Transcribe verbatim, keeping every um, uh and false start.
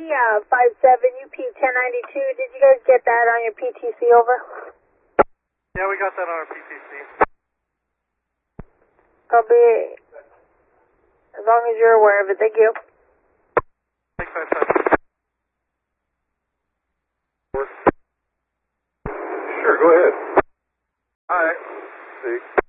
Yeah, five seven U P ten ninety-two. Did you guys get that on your P T C over? Yeah, we got that on our P T C. Copy. As long as you're aware of it, thank you. six five seven. Sure, go ahead. Alright. See.